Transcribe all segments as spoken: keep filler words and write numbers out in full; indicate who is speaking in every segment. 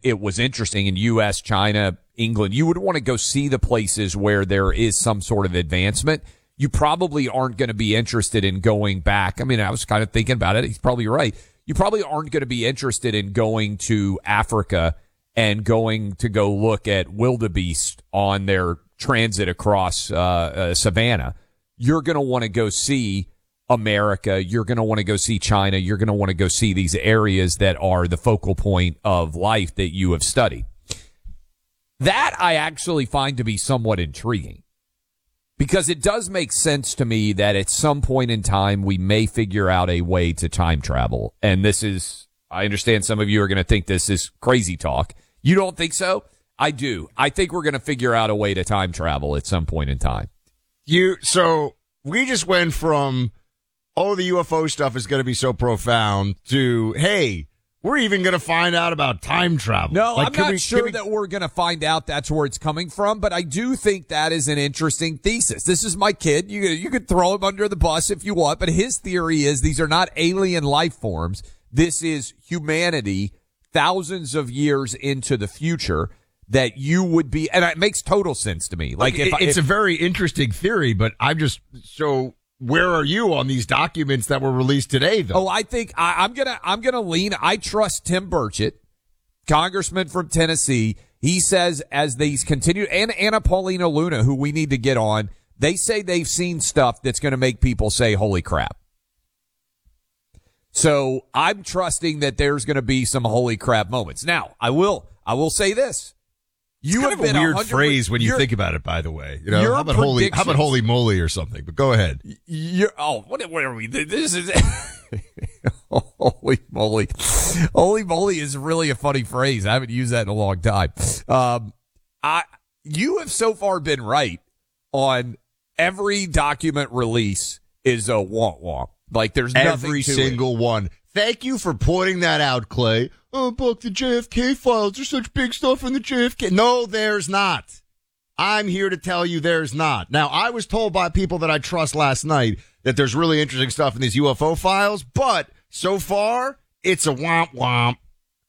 Speaker 1: it was interesting in U S, China, England. You would want to go see the places where there is some sort of advancement. You probably aren't going to be interested in going back. I mean, I was kind of thinking about it. He's probably right. You probably aren't going to be interested in going to Africa and going to go look at wildebeest on their transit across uh, uh, savannah. You're going to want to go see America. You're going to want to go see China. You're going to want to go see these areas that are the focal point of life that you have studied. That I actually find to be somewhat intriguing, because it does make sense to me that at some point in time we may figure out a way to time travel. And this is, I understand some of you are going to think this is crazy talk. You don't think so? I do. I think we're going to figure out a way to time travel at some point in time.
Speaker 2: You, so we just went from, oh, the U F O stuff is going to be so profound to, hey, we're even going to find out about time travel.
Speaker 1: No,
Speaker 2: like,
Speaker 1: I'm not
Speaker 2: we,
Speaker 1: sure
Speaker 2: we...
Speaker 1: that we're going to find out that's where it's coming from, but I do think that is an interesting thesis. This is my kid. You, you could throw him under the bus if you want, but his theory is these are not alien life forms. This is humanity thousands of years into the future that you would be, and it makes total sense to me. Like,
Speaker 2: okay,
Speaker 1: if
Speaker 2: it's
Speaker 1: if,
Speaker 2: a very interesting theory, but I'm just so. Where are you on these documents that were released today, though?
Speaker 1: Oh, I think I, I'm gonna I'm gonna lean. I trust Tim Burchett, congressman from Tennessee. He says as these continue, and Anna Paulina Luna, who we need to get on, they say they've seen stuff that's going to make people say, "Holy crap!" So I'm trusting that there's going to be some holy crap moments. Now, I will I will say this.
Speaker 2: You
Speaker 1: have
Speaker 2: have
Speaker 1: been
Speaker 2: a weird
Speaker 1: one hundred
Speaker 2: pray when you think about it, by the way. You know,
Speaker 1: your
Speaker 2: how about holy, how about holy moly or something? But go ahead.
Speaker 1: You're, oh, what, what are we? This is holy moly. Holy moly is really a funny phrase. I haven't used that in a long time. Um, I, you have so far been right on every document release is a wonk wonk. Like there's nothing
Speaker 2: every
Speaker 1: to
Speaker 2: single
Speaker 1: it.
Speaker 2: one. Thank you for pointing that out, Clay. Oh, Buck, the J F K files. There's such big stuff in the J F K. No, there's not. I'm here to tell you there's not. Now, I was told by people that I trust last night that there's really interesting stuff in these U F O files, but so far, it's a womp womp.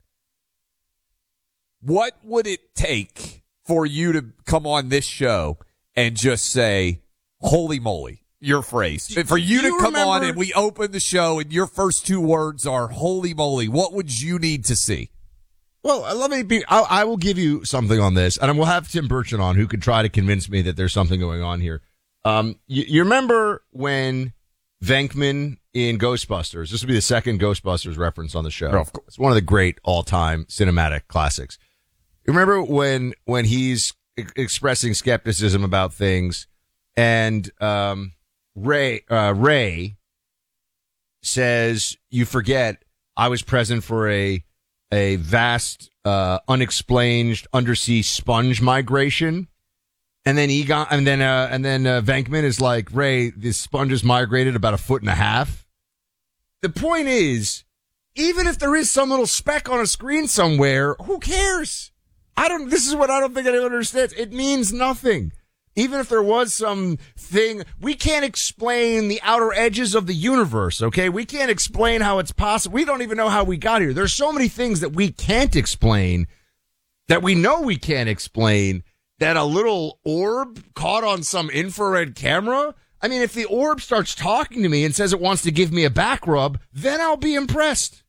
Speaker 1: What would it take for you to come on this show and just say, holy moly? Your phrase. For you, you to come remember, on and we open the show and your first two words are holy moly, what would you need to see?
Speaker 2: Well, let me be, I, I will give you something on this, and we'll have Tim Burchett on who could try to convince me that there's something going on here. Um, you, you remember when Venkman in Ghostbusters, this will be the second Ghostbusters reference on the show.
Speaker 1: Oh, of course.
Speaker 2: It's one of the great all-time cinematic classics. You remember when, when he's e- expressing skepticism about things and, um, Ray, uh, Ray says, you forget I was present for a, a vast, uh, unexplained undersea sponge migration. And then Egon, and then, uh, and then, uh, Venkman is like, Ray, this sponge has migrated about a foot and a half. The point is, even if there is some little speck on a screen somewhere, who cares? I don't, this is what I don't think anyone understands. It means nothing. Even if there was some thing, we can't explain the outer edges of the universe, okay? We can't explain how it's possible. We don't even know how we got here. There's so many things that we can't explain, that we know we can't explain, that a little orb caught on some infrared camera. I mean, if the orb starts talking to me and says it wants to give me a back rub, then I'll be impressed.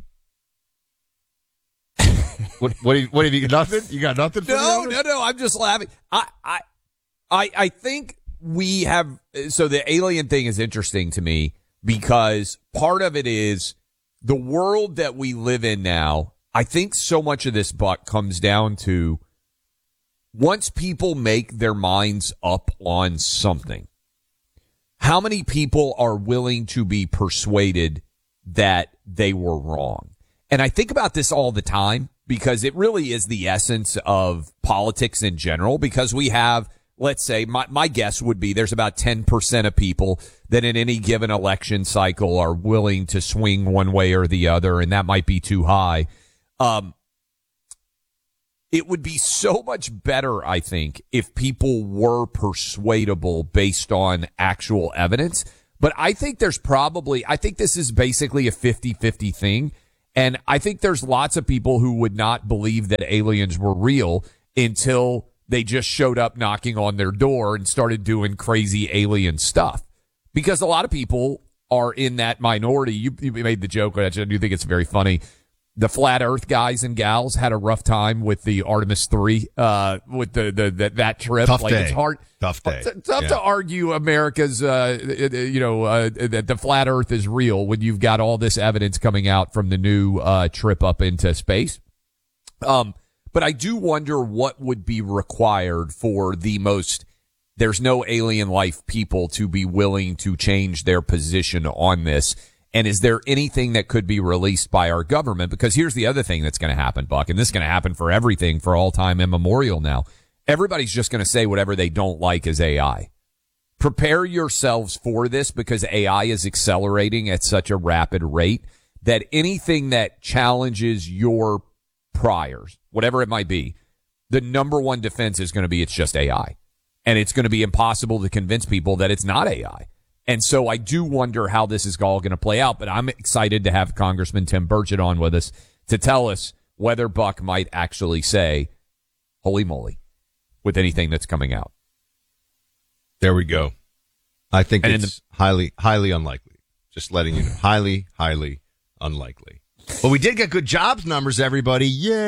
Speaker 2: what, what, have, what have you got? Nothing? You got nothing for
Speaker 1: No,
Speaker 2: me?
Speaker 1: no, no. I'm just laughing. I, I, I, I think we have, so the alien thing is interesting to me because part of it is the world that we live in now. I think so much of this, Buck, comes down to once people make their minds up on something, how many people are willing to be persuaded that they were wrong? And I think about this all the time because it really is the essence of politics in general, because we have, let's say, my, my guess would be there's about ten percent of people that in any given election cycle are willing to swing one way or the other, and that might be too high. Um, it would be so much better, I think, if people were persuadable based on actual evidence. But I think there's probably, I think this is basically a fifty-fifty thing. And I think there's lots of people who would not believe that aliens were real until they just showed up knocking on their door and started doing crazy alien stuff. Because a lot of people are in that minority. You, you made the joke, which I do think it's very funny. The flat Earth guys and gals had a rough time with the Artemis three, uh, with the, the, the that trip.
Speaker 2: Tough
Speaker 1: like
Speaker 2: day.
Speaker 1: It's hard.
Speaker 2: Tough day.
Speaker 1: It's tough
Speaker 2: Yeah.
Speaker 1: to argue America's, uh, you know, uh, that the flat Earth is real when you've got all this evidence coming out from the new uh, trip up into space. Um, but I do wonder what would be required for the most there's no alien life people to be willing to change their position on this. And is there anything that could be released by our government? Because here's the other thing that's going to happen, Buck, and this is going to happen for everything for all time immemorial now. Everybody's just going to say whatever they don't like is A I. Prepare yourselves for this because A I is accelerating at such a rapid rate that anything that challenges your priors, whatever it might be, the number one defense is going to be it's just A I. And it's going to be impossible to convince people that it's not A I. And so I do wonder how this is all going to play out, but I'm excited to have Congressman Tim Burchett on with us to tell us whether Buck might actually say, holy moly, with anything that's coming out.
Speaker 2: There we go. I think
Speaker 1: and
Speaker 2: it's
Speaker 1: the-
Speaker 2: highly, highly unlikely. Just letting you know. Highly, highly unlikely. But we did get good jobs numbers, everybody.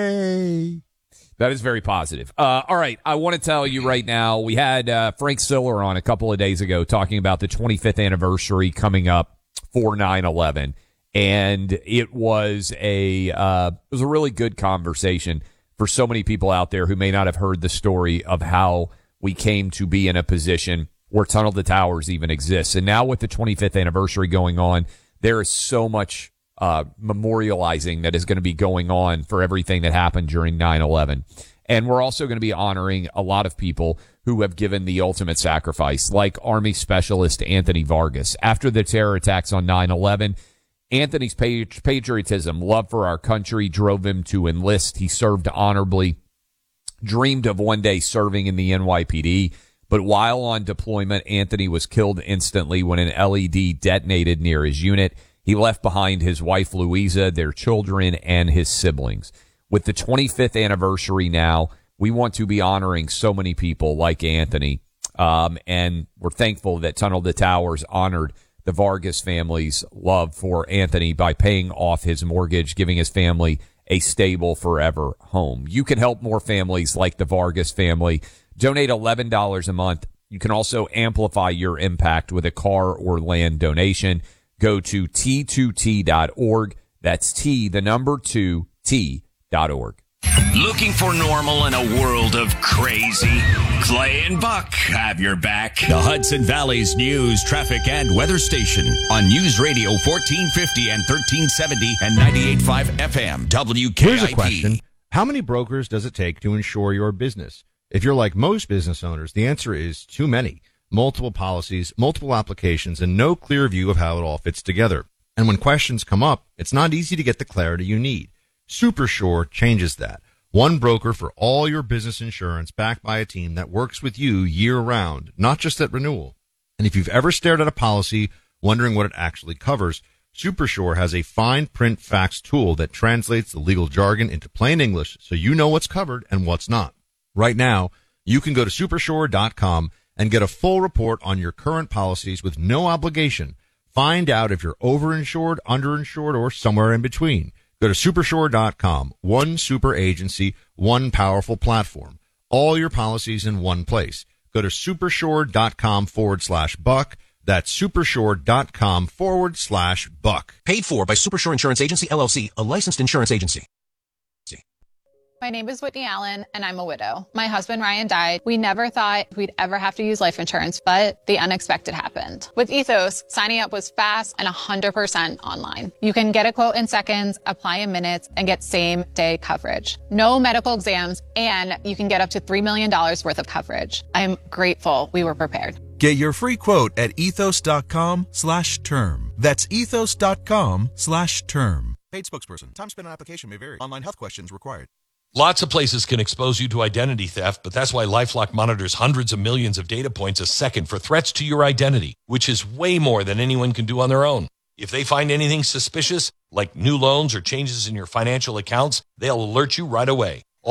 Speaker 2: Yay.
Speaker 1: That is very positive. Uh, all right. I want to tell you right now, we had uh, Frank Siller on a couple of days ago talking about the twenty-fifth anniversary coming up for nine eleven. And it was a uh, it was a really good conversation for so many people out there who may not have heard the story of how we came to be in a position where Tunnel to Towers even exists. And now with the twenty-fifth anniversary going on, there is so much Uh, memorializing that is going to be going on for everything that happened during nine eleven. And we're also going to be honoring a lot of people who have given the ultimate sacrifice, like Army Specialist Anthony Vargas. After the terror attacks on nine eleven, Anthony's patriotism, love for our country, drove him to enlist. He served honorably, dreamed of one day serving in the N Y P D. But while on deployment, Anthony was killed instantly when an L E D detonated near his unit. He left behind his wife, Louisa, their children, and his siblings. With the twenty-fifth anniversary now, we want to be honoring so many people like Anthony. Um, and we're thankful that Tunnel to Towers honored the Vargas family's love for Anthony by paying off his mortgage, giving his family a stable forever home. You can help more families like the Vargas family. Donate eleven dollars a month. You can also amplify your impact with a car or land donation. Go to T two T dot org. That's T, the number two, T dot org.
Speaker 3: Looking for normal in a world of crazy? Clay and Buck have your back. The Hudson Valley's news, traffic, and weather station on News Radio fourteen fifty and thirteen seventy and ninety-eight point five F M W K I P.
Speaker 2: Here's a question. How many brokers does it take to insure your business? If you're like most business owners, the answer is too many. Multiple policies, multiple applications, and no clear view of how it all fits together. And when questions come up, it's not easy to get the clarity you need. SuperSure changes that. One broker for all your business insurance backed by a team that works with you year-round, not just at renewal. And if you've ever stared at a policy wondering what it actually covers, SuperSure has a fine print facts tool that translates the legal jargon into plain English so you know what's covered and what's not. Right now, you can go to supersure dot com and get a full report on your current policies with no obligation. Find out if you're overinsured, underinsured, or somewhere in between. Go to supersure dot com. One super agency, one powerful platform. All your policies in one place. Go to supersure dot com forward slash buck. That's supersure dot com forward slash buck.
Speaker 4: Paid for by Supersure Insurance Agency, L L C, a licensed insurance agency.
Speaker 5: My name is Whitney Allen, and I'm a widow. My husband, Ryan, died. We never thought we'd ever have to use life insurance, but the unexpected happened. With Ethos, signing up was fast and one hundred percent online. You can get a quote in seconds, apply in minutes, and get same-day coverage. No medical exams, and you can get up to three million dollars worth of coverage. I'm grateful we were prepared.
Speaker 6: Get your free quote at ethos dot com slash term. That's ethos dot com slash term. Paid spokesperson. Time spent on application may vary. Online health questions required.
Speaker 7: Lots of places can expose you to identity theft, but that's why LifeLock monitors hundreds of millions of data points a second for threats to your identity, which is way more than anyone can do on their own. If they find anything suspicious, like new loans or changes in your financial accounts, they'll alert you right away.